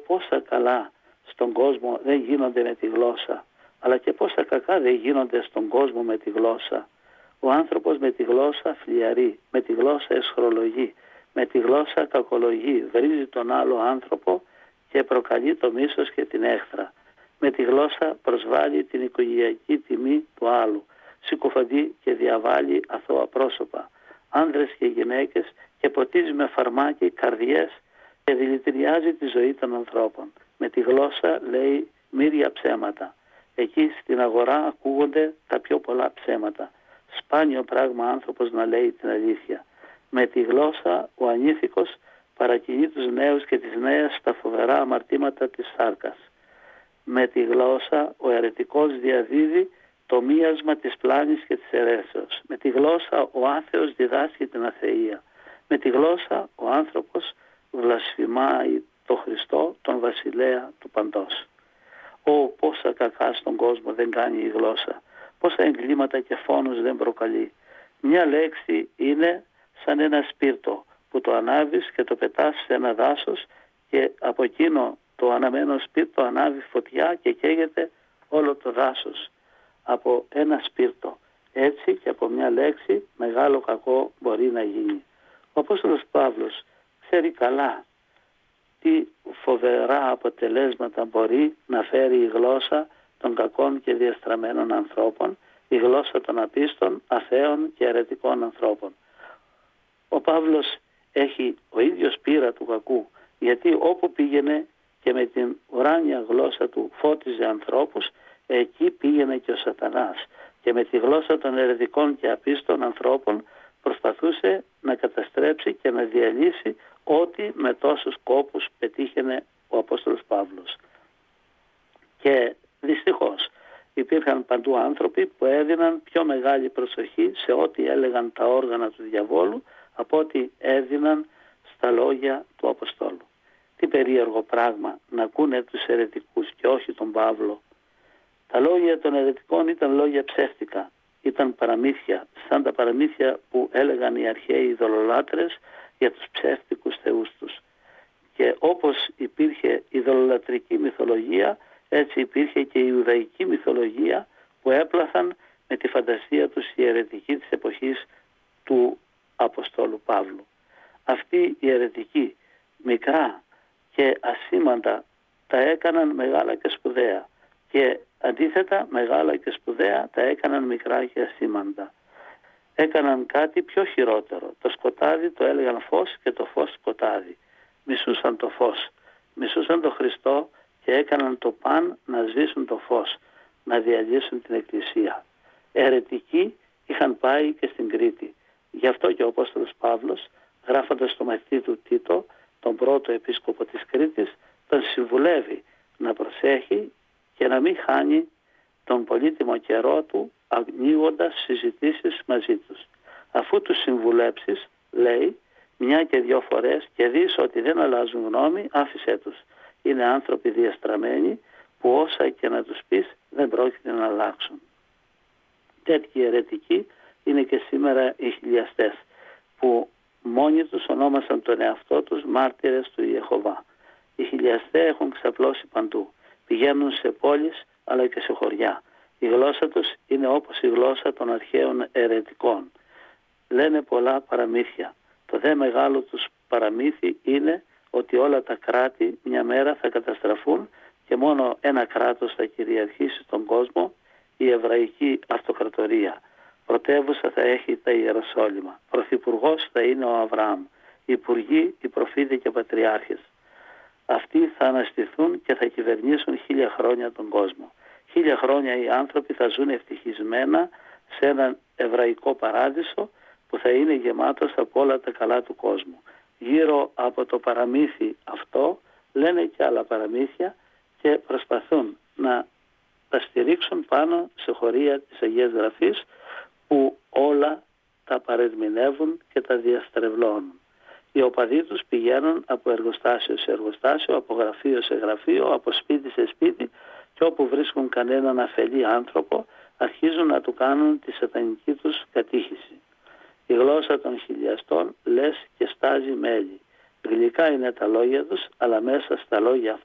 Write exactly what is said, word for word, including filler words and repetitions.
πόσα καλά στον κόσμο δεν γίνονται με τη γλώσσα, αλλά και πόσα κακά δεν γίνονται στον κόσμο με τη γλώσσα. Ο άνθρωπος με τη γλώσσα φλιαρεί, με τη γλώσσα εσχρολογεί, με τη γλώσσα κακολογεί, βρίζει τον άλλο άνθρωπο και προκαλεί το μίσος και την έχθρα. Με τη γλώσσα προσβάλλει την οικογενειακή τιμή του άλλου, συκοφαντεί και διαβάλλει αθώα πρόσωπα, άνδρες και γυναίκες, και ποτίζει με φαρμάκι καρδιές και δηλητηριάζει τη ζωή των ανθρώπων. Με τη γλώσσα λέει μύρια ψέματα. Εκεί στην αγορά ακούγονται τα πιο πολλά ψέματα. Σπάνιο πράγμα άνθρωπος να λέει την αλήθεια. Με τη γλώσσα ο ανήθικος παρακινεί τους νέους και τις νέες στα φοβερά αμαρτήματα της σάρκας. Με τη γλώσσα ο αιρετικός διαδίδει το μίασμα της πλάνης και της αιρέσεως. Με τη γλώσσα ο άθεος διδάσκει την αθεία. Με τη γλώσσα ο άνθρωπος βλασφημάει το Χριστό, τον βασιλέα του παντός. Ω, πόσα κακά στον κόσμο δεν κάνει η γλώσσα, πόσα εγκλήματα και φόνους δεν προκαλεί. Μια λέξη είναι σαν ένα σπίρτο που το ανάβεις και το πετάς σε ένα δάσος και από εκείνο το αναμένο σπίρτο ανάβει φωτιά και καίγεται όλο το δάσος. Από ένα σπίρτο. Έτσι και από μια λέξη μεγάλο κακό μπορεί να γίνει. Ο Απόστολος Παύλος ξέρει καλά τι φοβερά αποτελέσματα μπορεί να φέρει η γλώσσα των κακών και διαστραμμένων ανθρώπων, η γλώσσα των απίστων, αθέων και αιρετικών ανθρώπων. Ο Παύλος έχει ο ίδιος πείρα του κακού, γιατί όπου πήγαινε και με την ουράνια γλώσσα του φώτιζε ανθρώπους, εκεί πήγαινε και ο Σατανάς και με τη γλώσσα των αιρετικών και απίστων ανθρώπων προσπαθούσε να καταστρέψει και να διαλύσει ό,τι με τόσους κόπους πετύχαινε ο Απόστολος Παύλος. Και δυστυχώς υπήρχαν παντού άνθρωποι που έδιναν πιο μεγάλη προσοχή σε ό,τι έλεγαν τα όργανα του διαβόλου από ό,τι έδιναν στα λόγια του Αποστόλου. Τι περίεργο πράγμα να ακούνε τους αιρετικούς και όχι τον Παύλο. Τα λόγια των αιρετικών ήταν λόγια ψεύτικα, ήταν παραμύθια, σαν τα παραμύθια που έλεγαν οι αρχαίοι ειδωλολάτρες για τους ψεύτικους θεούς τους. Και όπως υπήρχε η ειδωλολατρική μυθολογία, έτσι υπήρχε και η ιουδαϊκή μυθολογία που έπλαθαν με τη φαντασία τους οι αιρετικοί της εποχής του Αποστόλου Παύλου. Αυτοί οι αιρετικοί μικρά και ασήμαντα τα έκαναν μεγάλα και σπουδαία, και αντίθετα μεγάλα και σπουδαία τα έκαναν μικρά και ασήμαντα. Έκαναν κάτι πιο χειρότερο. Το σκοτάδι το έλεγαν φως και το φως σκοτάδι. Μισούσαν το φως, μισούσαν το Χριστό και έκαναν το παν να σβήσουν το φως, να διαλύσουν την Εκκλησία. Αιρετικοί είχαν πάει και στην Κρήτη. Γι' αυτό και ο Απόστολος Παύλος, γράφοντας στο μαθητή του Τίτο, τον πρώτο επίσκοπο της Κρήτης, τον συμβουλεύει να προσέχει και να μην χάνει τον πολύτιμο καιρό του ανοίγοντας συζητήσεις μαζί τους. Αφού τους συμβουλέψεις, λέει, μια και δυο φορές και δεις ότι δεν αλλάζουν γνώμη, άφησέ τους. Είναι άνθρωποι διαστραμμένοι που όσα και να τους πεις δεν πρόκειται να αλλάξουν. Τέτοιοι αιρετικοί είναι και σήμερα οι χιλιαστές, που μόνοι τους ονόμασαν τον εαυτό τους μάρτυρες του Ιεχωβά. Οι χιλιαστές έχουν ξαπλώσει παντού. Πηγαίνουν σε πόλεις αλλά και σε χωριά. Η γλώσσα τους είναι όπως η γλώσσα των αρχαίων αιρετικών. Λένε πολλά παραμύθια. Το δε μεγάλο τους παραμύθι είναι ότι όλα τα κράτη μια μέρα θα καταστραφούν και μόνο ένα κράτος θα κυριαρχήσει στον κόσμο, η Εβραϊκή Αυτοκρατορία. Πρωτεύουσα θα έχει τα Ιεροσόλυμα. Πρωθυπουργός θα είναι ο Αβραάμ. Υπουργοί, οι προφήτες και πατριάρχες. Αυτοί θα αναστηθούν και θα κυβερνήσουν χίλια χρόνια τον κόσμο. Χίλια χρόνια οι άνθρωποι θα ζουν ευτυχισμένα σε έναν εβραϊκό παράδεισο που θα είναι γεμάτος από όλα τα καλά του κόσμου. Γύρω από το παραμύθι αυτό λένε και άλλα παραμύθια και προσπαθούν να τα στηρίξουν πάνω σε χωρία της Αγίας Γραφής που όλα τα παρερμηνεύουν και τα διαστρεβλώνουν. Οι οπαδοί τους πηγαίνουν από εργοστάσιο σε εργοστάσιο, από γραφείο σε γραφείο, από σπίτι σε σπίτι και όπου βρίσκουν κανέναν αφελή άνθρωπο αρχίζουν να του κάνουν τη σατανική τους κατήχηση. Η γλώσσα των χιλιαστών λες και στάζει μέλι. Γλυκά είναι τα λόγια τους, αλλά μέσα στα λόγια αυτά